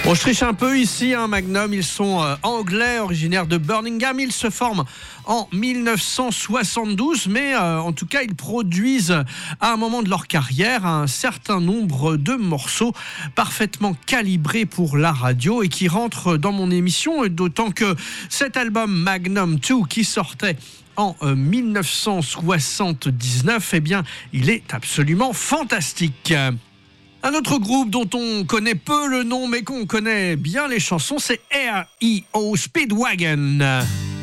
Bon, je triche un peu ici, Magnum, ils sont anglais, originaires de Birmingham. Ils se forment en 1972, mais en tout cas, ils produisent à un moment de leur carrière un certain nombre de morceaux parfaitement calibrés pour la radio et qui rentrent dans mon émission, d'autant que cet album Magnum 2 qui sortait en 1979, eh bien, il est absolument fantastique. Un autre groupe dont on connaît peu le nom mais qu'on connaît bien les chansons, c'est R.E.O. Speedwagon.